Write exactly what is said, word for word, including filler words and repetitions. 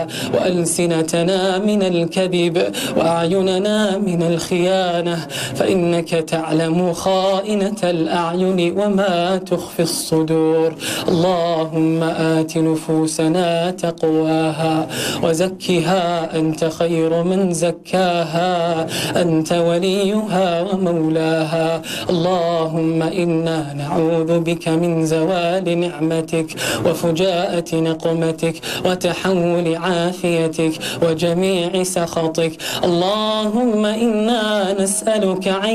وألسنتنا من الكذب وأعيننا من الخيانة، فإنك تعلم خائنة الأعين وما تخفي الصدور. اللهم آت نفوسنا تقواها وزكها أنت خير من زكاها، أنت وليها ومولاها. اللهم إنا نعوذ بك من زوال نعمتك وفجاءة نقمتك وتحول عافيتك وجميع سخطك. اللهم إنا نسألك